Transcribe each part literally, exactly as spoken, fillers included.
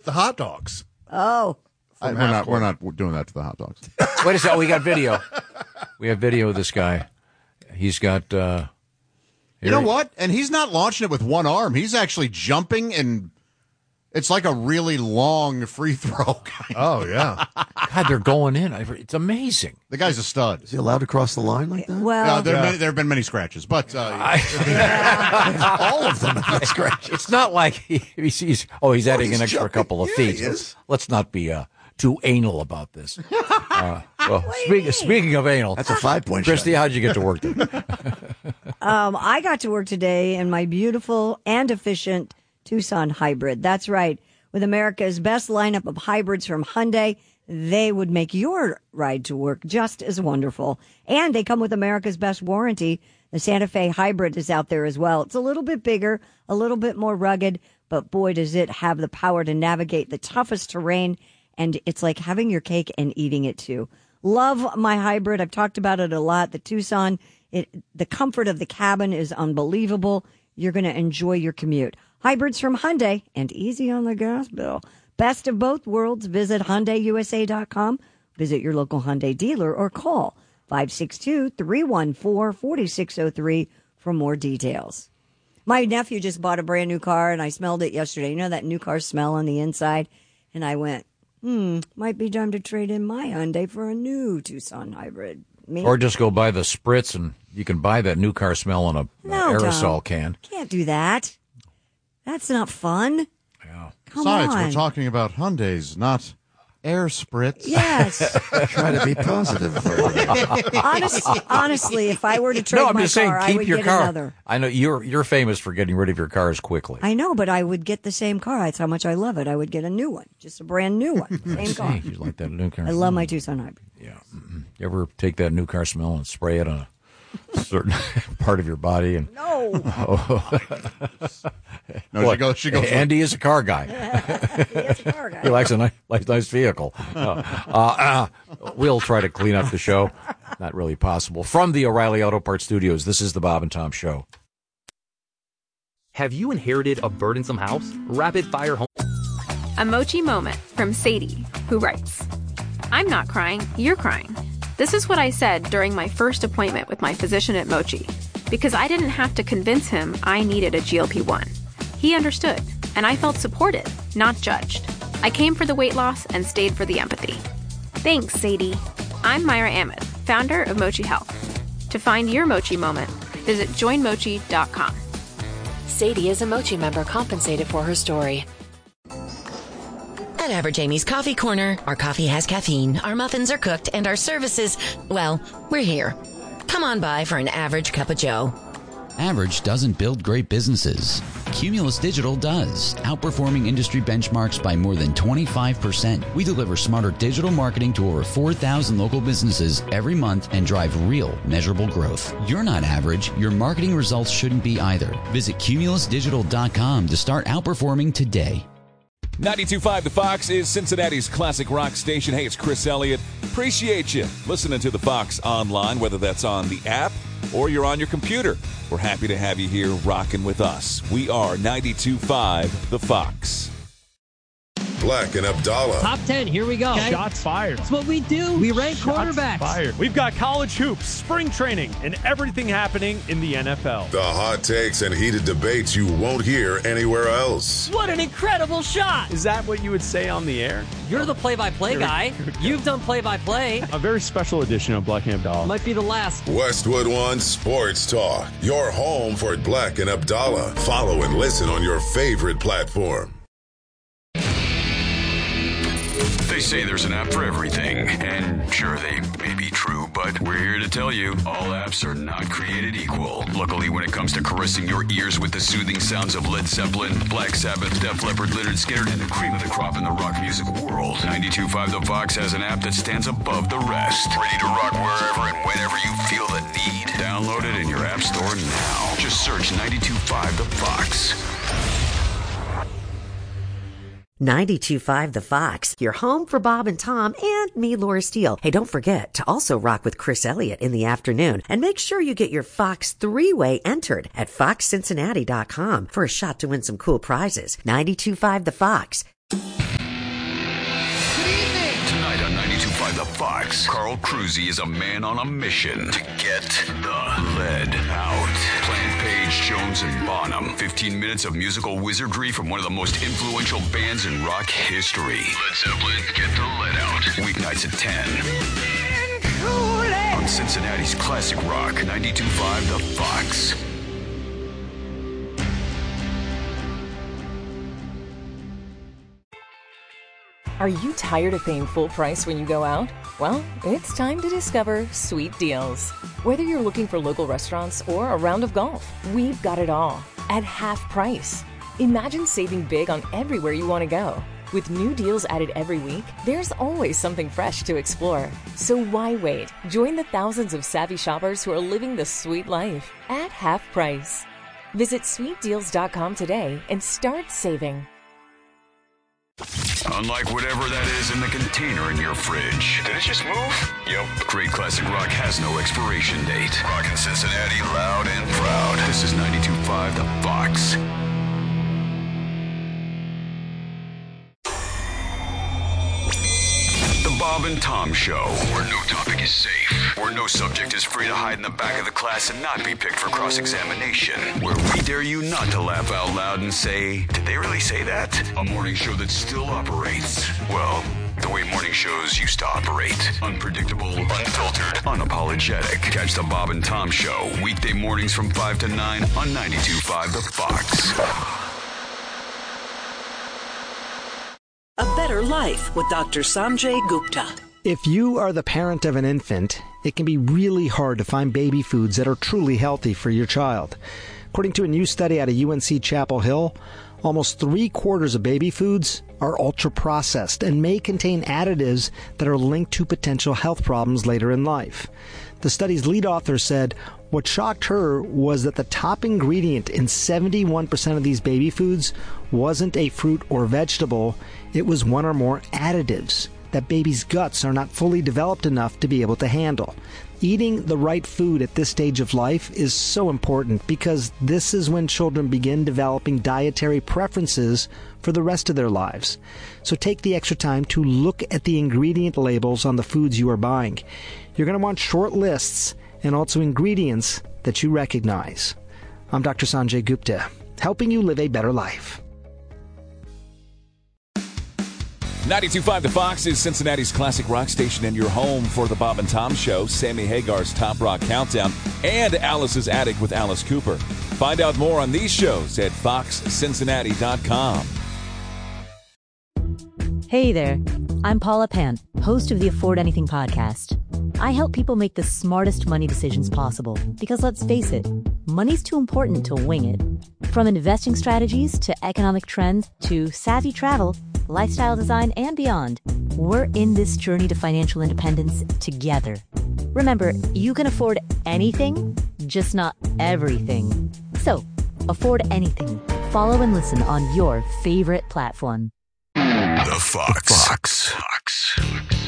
the hot dogs. Oh. I, we're not. We're not doing that to the hot dogs. Wait a second. We got video. We have video of this guy. He's got. Uh, you know what? And he's not launching it with one arm. He's actually jumping, and it's like a really long free throw. Oh yeah. God, they're going in. It's amazing. The guy's a stud. Is he allowed to cross the line like that? Well, uh, there, yeah. have been, there have been many scratches, but uh, yeah. All of them have been scratches. It's not like he, he's, he's oh he's adding he's an extra jumping. couple of Yeah, feet. he is. Let's not be uh, too anal about this. Uh, well, speak, speaking of anal, That's a five-point Christy, shot. how'd you get to work today? Um, I got to work today in my beautiful and efficient Tucson hybrid. That's right. With America's best lineup of hybrids from Hyundai, they would make your ride to work just as wonderful. And they come with America's best warranty. The Santa Fe hybrid is out there as well. It's a little bit bigger, a little bit more rugged, but boy, does it have the power to navigate the toughest terrain. And it's like having your cake and eating it too. Love my hybrid. I've talked about it a lot. The Tucson, it, the comfort of the cabin is unbelievable. You're going to enjoy your commute. Hybrids from Hyundai and easy on the gas bill. Best of both worlds. Visit Hyundai U S A dot com. Visit your local Hyundai dealer or call five six two, three one four, four six zero three for more details. My nephew just bought a brand new car and I smelled it yesterday. You know that new car smell on the inside? And I went, hmm, might be time to trade in my Hyundai for a new Tucson hybrid. Me? Or just go buy the spritz and you can buy that new car smell in a No, uh, aerosol Tom. can. Can't do that. That's not fun. Yeah. Come Besides, on. we're talking about Hyundais, not air spritz. Yes. Try to be positive. Honest, honestly, if I were to trade No, I'm my just saying, car, I keep would your get car. another. I know you're you're famous for getting rid of your cars quickly. I know, but I would get the same car. That's how much I love it. I would get a new one, just a brand new one. Same car. You like that new car? I love my Tucson hybrid. Yeah. Mm-mm. You ever take that new car smell and spray it on a certain part of your body? And No. No, What? she goes. She goes. Andy is a car guy. Yes, car guy. He likes a nice, likes nice vehicle. Uh, uh, uh, we'll try to clean up the show. Not really possible. From the O'Reilly Auto Parts Studios, this is the Bob and Tom Show. Have you inherited a burdensome house? Rapid Fire Home. A Mochi moment from Sadie, who writes, I'm not crying, you're crying. This is what I said during my first appointment with my physician at Mochi, because I didn't have to convince him I needed a G L P one. He understood, and I felt supported, not judged. I came for the weight loss and stayed for the empathy. Thanks, Sadie. I'm Myra Ahmed, founder of Mochi Health. To find your Mochi moment, visit join mochi dot com. Sadie is a Mochi member compensated for her story. At Average Amy's Coffee Corner, our coffee has caffeine, our muffins are cooked, and our services, well, we're here. Come on by for an average cup of joe. Average doesn't build great businesses. Cumulus Digital does, outperforming industry benchmarks by more than twenty-five percent. We deliver smarter digital marketing to over four thousand local businesses every month and drive real, measurable growth. You're not average. Your marketing results shouldn't be either. Visit cumulus digital dot com to start outperforming today. ninety-two point five The Fox is Cincinnati's classic rock station. Hey, it's Chris Elliott. Appreciate you listening to The Fox online, whether that's on the app or you're on your computer. We're happy to have you here rocking with us. We are ninety-two point five The Fox. Black and Abdallah. Top ten, here we go. Okay. Shots fired. That's what we do. We rank Shots quarterbacks. Fired. We've got college hoops, spring training, and everything happening in the N F L. The hot takes and heated debates you won't hear anywhere else. What an incredible shot. Is that what you would say on the air? You're the play-by-play guy. You've done play-by-play. A very special edition of Black and Abdallah. Might be the last. Westwood One Sports Talk. Your home for Black and Abdallah. Follow and listen on your favorite platform. They say there's an app for everything, and sure, they may be true, but we're here to tell you, all apps are not created equal. Luckily, when it comes to caressing your ears with the soothing sounds of Led Zeppelin, Black Sabbath, Def Leppard, Lynyrd Skynyrd, and the cream of the crop in the rock music world, ninety-two point five The Fox has an app that stands above the rest. Ready to rock wherever and whenever you feel the need. Download it in your app store now. Just search ninety-two point five The Fox. ninety-two point five The Fox, your home for Bob and Tom and me, Laura Steele. Hey, don't forget to also rock with Chris Elliott in the afternoon. And make sure you get your Fox three-way entered at fox cincinnati dot com for a shot to win some cool prizes. ninety-two point five The Fox. five The Fox, Carl Cruzy is a man on a mission to get the lead out. Plant Page, Jones, and Bonham. fifteen minutes of musical wizardry from one of the most influential bands in rock history. Led Zeppelin, Get the Lead Out. Weeknights at ten. On Cincinnati's classic rock, ninety-two point five The Fox. Are you tired of paying full price when you go out? Well, it's time to discover Sweet Deals. Whether you're looking for local restaurants or a round of golf, we've got it all at half price. Imagine saving big on everywhere you want to go. With new deals added every week, there's always something fresh to explore. So why wait? Join the thousands of savvy shoppers who are living the sweet life at half price. Visit sweet deals dot com today and start saving. Unlike whatever that is in the container in your fridge. Did it just move? Yep. Great classic rock has no expiration date. Rockin' Cincinnati loud and proud. This is ninety-two point five The Fox. The Bob and Tom Show, where no topic is safe, where no subject is free to hide in the back of the class and not be picked for cross-examination, where we dare you not to laugh out loud and say, did they really say that? A morning show that still operates. Well, the way morning shows used to operate. Unpredictable, unfiltered, unapologetic. Catch the Bob and Tom Show, weekday mornings from five to nine on ninety-two point five The Fox. A Better Life with Doctor Sanjay Gupta. If you are the parent of an infant, it can be really hard to find baby foods that are truly healthy for your child. According to a new study out of U N C Chapel Hill, almost three quarters of baby foods are ultra-processed and may contain additives that are linked to potential health problems later in life. The study's lead author said what shocked her was that the top ingredient in seventy-one percent of these baby foods wasn't a fruit or vegetable, it was one or more additives that babies' guts are not fully developed enough to be able to handle. Eating the right food at this stage of life is so important because this is when children begin developing dietary preferences for the rest of their lives. So take the extra time to look at the ingredient labels on the foods you are buying. You're going to want short lists and also ingredients that you recognize. I'm Doctor Sanjay Gupta, helping you live a better life. ninety-two point five The Fox is Cincinnati's classic rock station and your home for the Bob and Tom Show, Sammy Hagar's Top Rock Countdown, and Alice's Attic with Alice Cooper. Find out more on these shows at fox cincinnati dot com. Hey there, I'm Paula Pant, host of the Afford Anything podcast. I help people make the smartest money decisions possible because, let's face it, money's too important to wing it. From investing strategies to economic trends to savvy travel, lifestyle design, and beyond, we're in this journey to financial independence together. Remember, you can afford anything, just not everything. So, afford anything. Follow and listen on your favorite platform. The Fox. The Fox. Fox.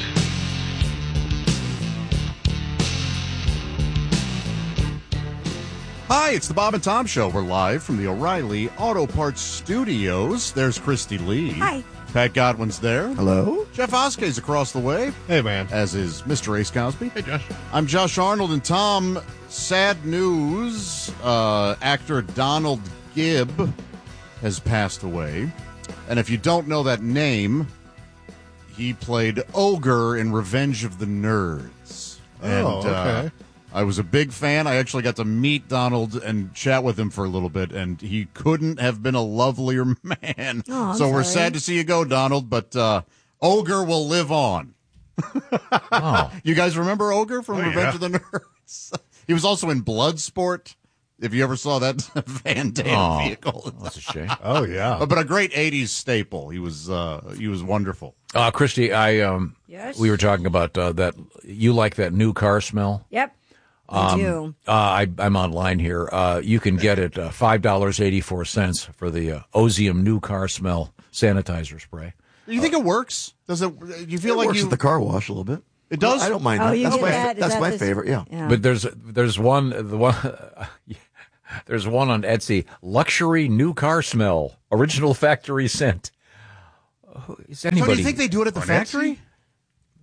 Hi, it's the Bob and Tom Show. We're live from the O'Reilly Auto Parts Studios. There's Christy Lee. Hi. Pat Godwin's there. Hello. Jeff Oskey's across the way. Hey, man. As is Mister Ace Cosby. Hey, Josh. I'm Josh Arnold, and Tom, sad news, uh, actor Donald Gibb has passed away. And if you don't know that name, he played Ogre in Revenge of the Nerds. And, oh, okay. Uh, I was a big fan. I actually got to meet Donald and chat with him for a little bit, and he couldn't have been a lovelier man. Oh, so we're sorry. sad to see you go, Donald, but uh, Ogre will live on. Oh. You guys remember Ogre from Oh, Revenge yeah. of the Nerds? He was also in Bloodsport. If you ever saw that Van Damme Oh, vehicle, that's a shame. Oh, yeah. but, but a great eighties staple. He was uh, he was wonderful. Uh, Christy, I um, Yes? we were talking about uh, that. You like that new car smell? Yep. Me Um, too. Uh, I, I'm online here. Uh, you can get it uh, five dollars and eighty-four cents for the uh, Ozium new car smell sanitizer spray. Do you think it works? Does it? Do you feel It like works you? at the car wash a little bit. It does? I don't mind Oh, that. you That's get my that? Is that's that my this- favorite. Yeah. Yeah. But there's there's one the one there's one on Etsy, luxury new car smell, original factory scent. Is So anybody? do you think they do it at the On factory?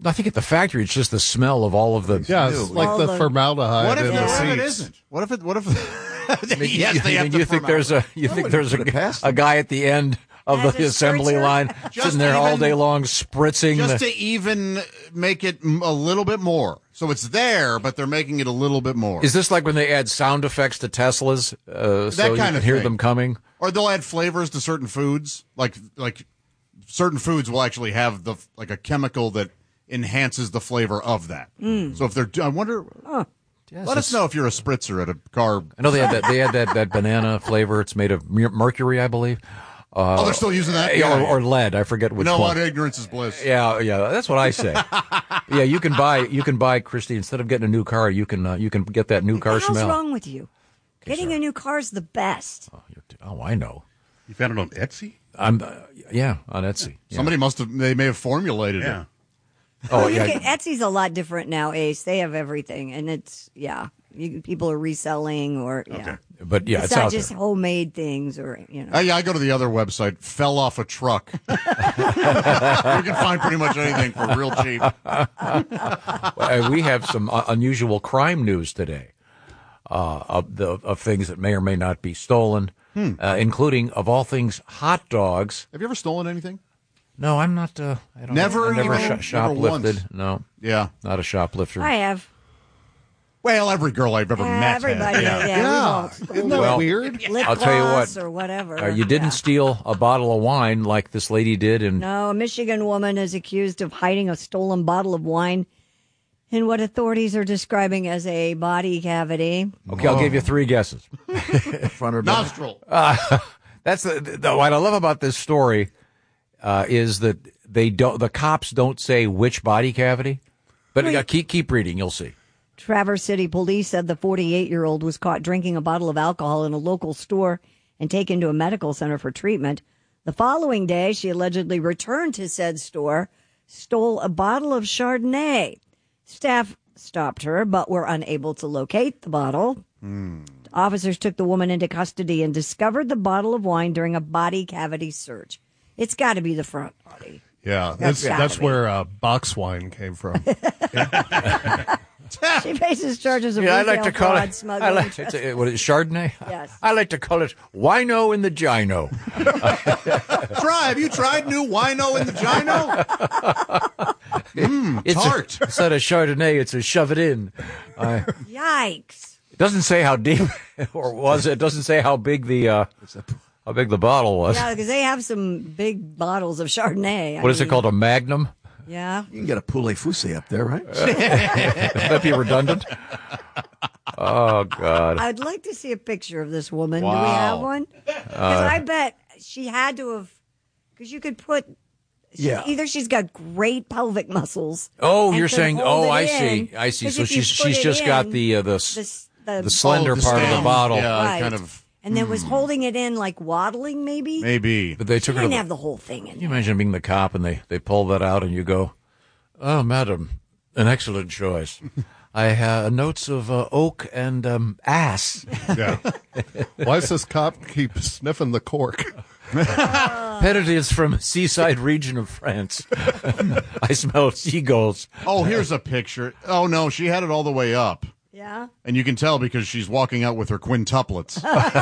I think at the factory, it's just the smell of all of the. Yeah, it's like All the, the- formaldehyde What if, in what the if it seats. isn't? What if it? What if? I mean, yes, you, they have you, to you think there's a you I think wouldn't there's put it a, past a them. guy at the end of Has the a assembly spritzer? line Just sitting there all even- day long spritzing just the, to even make it m- a little bit more. So it's there, but they're making it a little bit more. Is this like when they add sound effects to Teslas uh, so you kind can of hear thing. them coming? Or they'll add flavors to certain foods, like like certain foods will actually have the like a chemical that enhances the flavor of that. Mm. So if they're, I wonder. Yes, let us it's- know if you're a spritzer at a car. I know they had that they had that, that banana flavor. It's made of mer- mercury, I believe. Uh, Oh, they're still using that? yeah, Yeah. or, or lead. I forget You which know one. what? Ignorance is bliss. Yeah, yeah, that's what I say. Yeah, you can buy, you can buy, Christy. Instead of getting a new car, you can, uh, you can get that new car What the hell's smell. wrong with you? Getting a new car is the best. Oh, I know. You found it on Etsy? I'm, uh, yeah, on Etsy. Yeah. Somebody must have. They may have formulated Yeah. it. Oh, Well, you yeah. can- Etsy's a lot different now, Ace. They have everything, and it's yeah. You, people are reselling, or yeah. But yeah, it's, it's not out just there. homemade things, or you know. Uh, yeah, I go to the other website. Fell off a truck. You can find pretty much anything for real cheap. Uh, we have some uh, unusual crime news today, uh, of the of things that may or may not be stolen, Hmm. uh, including of all things hot dogs. Have you ever stolen anything? No, I'm not. Uh, I don't. Never I've never even? sh- Never shoplifted. once? No. Yeah. Not a shoplifter. I have. Well, every girl I've ever met. Everybody, had. yeah, we've all stolen Isn't that Well, weird? lip I'll tell you gloss what. or whatever. Uh, you didn't Yeah. steal a bottle of wine like this lady did, and No, a Michigan woman is accused of hiding a stolen bottle of wine in what authorities are describing as a body cavity. okay, I'll give you three guesses. Front or back? Nostril. Uh, that's the, the what I love about this story uh, is that they don't. The cops don't say which body cavity, but uh, keep keep reading. You'll see. Traverse City Police said the forty-eight-year-old was caught drinking a bottle of alcohol in a local store and taken to a medical center for treatment. The following day, she allegedly returned to said store, stole a bottle of Chardonnay. Staff stopped her, but were unable to locate the bottle. Officers took the woman into custody and discovered the bottle of wine during a body cavity search. It's got to be the front body. Yeah, That's that's, gotta that's be. where uh, box wine came from. She faces charges of Yeah, I retail like to call fraud, it. smuggling. I like it's a, what is it, Chardonnay? Yes. I like to call it wino in the gino. Try. Have you tried new wino in the gino? Mmm, It's tart. A, instead of Chardonnay, it's a shove it in. I, Yikes. it doesn't say how deep, or was it? It doesn't say how big the uh, how big the bottle was. Yeah, because they have some big bottles of Chardonnay. I What is it mean, called? A Magnum? Yeah. You can get a poulet foussé up there, right? Would that be redundant? Oh God! I'd like to see a picture of this woman. Do we Wow. have one? Because Uh, I bet she had to have. Because you could put. she- Yeah. Either she's got great pelvic muscles. Oh, and you're can saying? hold Oh, it I in, see. I see. 'cause So if you she's put she's it just got in, the uh, the s- the s- the slender Oh, the part of the stem. bottle. Yeah, Right. kind of. And then was holding it in like waddling, maybe. Maybe. But they She took her to didn't the, have the whole thing in. Can you imagine being the cop and they, they pull that out and you go, "Oh, madam, an excellent choice. I have notes of uh, oak and um, ass." Yeah. Why does this cop keep sniffing the cork? Apparently it's from a seaside region of France. I smell seagulls. Oh, here's a picture. Oh, no, she had it all the way up. Yeah. And you can tell because she's walking out with her quintuplets.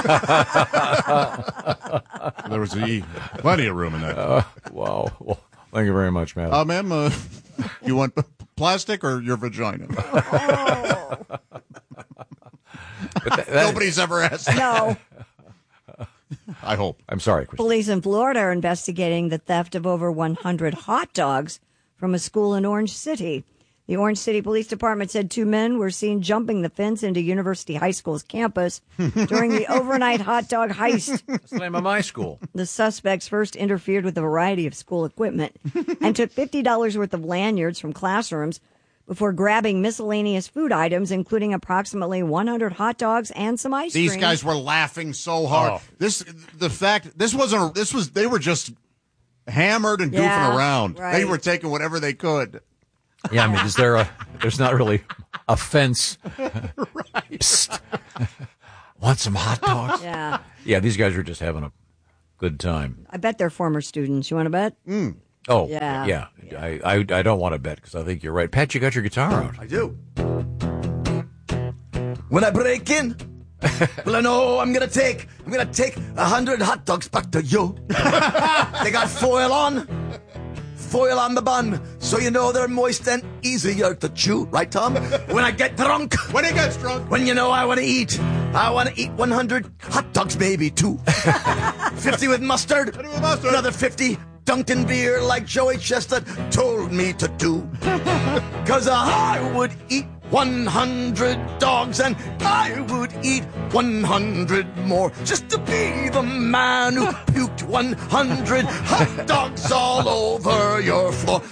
There was a, plenty of room in that. Uh, wow. Well, thank you very much, madam. Uh, ma'am, uh, you want plastic or your vagina? But that- that- Nobody's ever asked that. No. I hope. I'm sorry, Chris. Police in Florida are investigating the theft of over one hundred hot dogs from a school in Orange City. The Orange City Police Department said two men were seen jumping the fence into University High School's campus during the overnight hot dog heist. That's the name of my school. The suspects first interfered with a variety of school equipment and took fifty dollars worth of lanyards from classrooms before grabbing miscellaneous food items, including approximately one hundred hot dogs and some ice These cream. guys were laughing so hard. Oh. This, the fact, this wasn't, a, this was, they were just hammered and goofing Yeah, around. They right. were taking whatever they could. Yeah, I mean, is there a, there's not really a fence. Psst. Want some hot dogs? Yeah. Yeah, these guys are just having a good time. I bet they're former students. You want to bet? Mm. Oh, Yeah. yeah. I, I, I don't want to bet because I think you're right. Pat, you got your guitar out. I do. When I break in, well, I know I'm gonna take, I'm gonna take a hundred hot dogs back to you. They got foil on, foil on the bun, so you know they're moist and easier to chew, right, Tom? When I get drunk, when he gets drunk, when you know I want to eat, I want to eat one hundred hot dogs, baby, too. fifty with mustard, with mustard, another fifty Dunkin' beer like Joey Chestnut told me to do. Cause I would eat one hundred dogs and I would eat one hundred more just to be the man who puked one hundred hot dogs all over your floor.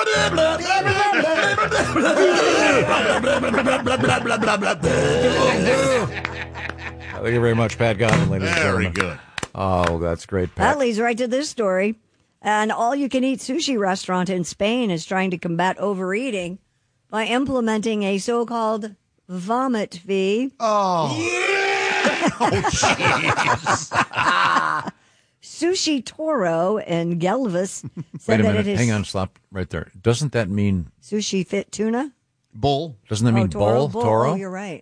Thank you very much, Pat Godwin, ladies and Very gentlemen. good. Oh, that's great, Pat. That leads right to this story. An all-you-can-eat sushi restaurant in Spain is trying to combat overeating by implementing a so-called vomit fee. Oh. Yeah. Oh, jeez. Sushi Toro in Gelvis said Wait a that minute. it is Hang on, stop right there. Doesn't that mean sushi fit tuna? Bull. Doesn't that mean oh, toro, bull? bull. Toro? Oh, you're right.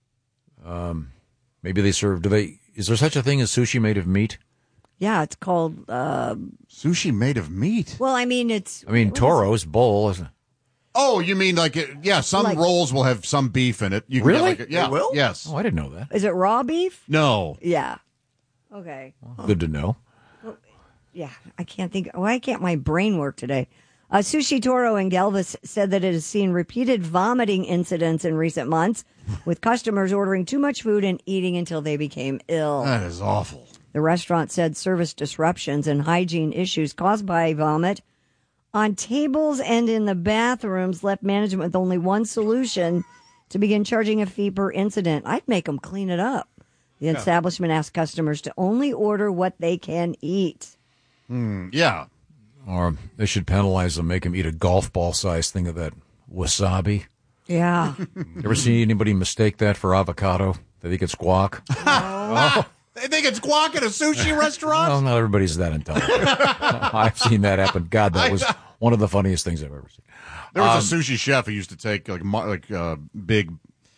Um, maybe they serve. Do they? Is there such a thing as sushi made of meat? Yeah, it's called uh, sushi made of meat. Well, I mean, it's. I mean, Toro's bull, isn't it? Oh, you mean like it, yeah? Some Like- rolls will have some beef in it. You can Really? Get like a, yeah. They will? Yes. Oh, I didn't know that. Is it raw beef? No. Yeah. Okay. Good to know. Yeah, I can't think. Why can't my brain work today? Uh, Sushi Toro in Gelvis said that it has seen repeated vomiting incidents in recent months, with customers ordering too much food and eating until they became ill. That is awful. The restaurant said service disruptions and hygiene issues caused by vomit on tables and in the bathrooms left management with only one solution to begin charging a fee per incident. I'd make them clean it up. The Yeah. establishment asked customers to only order what they can eat. Mm, yeah. Or they should penalize them, make them eat a golf ball size thing of that wasabi. Yeah. You ever see anybody mistake that for avocado? They think it's guac. Oh. They think it's guac at a sushi restaurant? Well, not everybody's that intelligent. I've seen that happen. God, that was one of the funniest things I've ever seen. There was Um, a sushi chef who used to take like mo- like uh, big,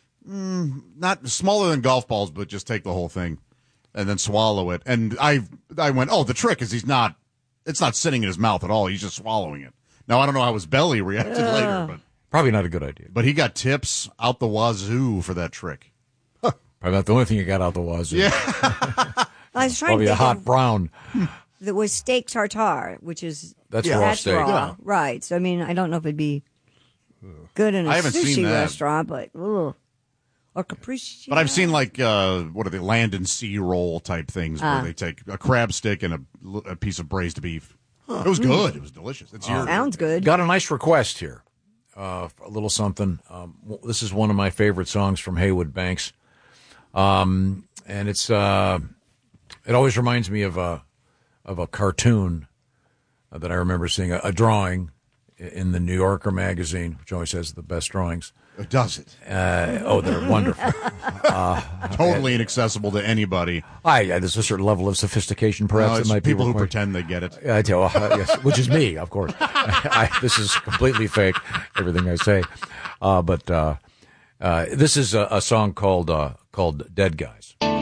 mm, not smaller than golf balls, but just take the whole thing and then swallow it. And I I went, oh, the trick is he's not, it's not sitting in his mouth at all. He's just swallowing it. Now I don't know how his belly reacted later, but Probably not a good idea. but he got tips out the wazoo for that trick. Probably not the only thing you got out the wazoo. Yeah. I was trying Probably to a think hot of, brown. that was steak tartare, which is That's raw steak. raw. Yeah. Right. So I mean, I don't know if it'd be good in a I haven't sushi seen that. restaurant, but ugh. Or capriccio. But I've seen like uh, what are they, land and sea roll type things Ah. where they take a crab stick and a, a piece of braised beef. It was good. It was delicious. It's your Sounds good. Got a nice request here. Uh, a little something. Um, w- this is one of my favorite songs from Haywood Banks. Um, and it's, uh, it always reminds me of a, of a cartoon uh, that I remember seeing, a, a drawing i- in the New Yorker magazine, which always has the best drawings. Does it? Uh, oh, they're wonderful. Uh, Totally inaccessible to anybody. I, I, there's a certain level of sophistication, perhaps, No, that it's might be people who required. pretend they get it. Yeah, I tell, uh, yes, which is me, of course. I, this is completely fake, everything I say. Uh, but uh, uh, this is a, a song called uh, called "Dead Guys."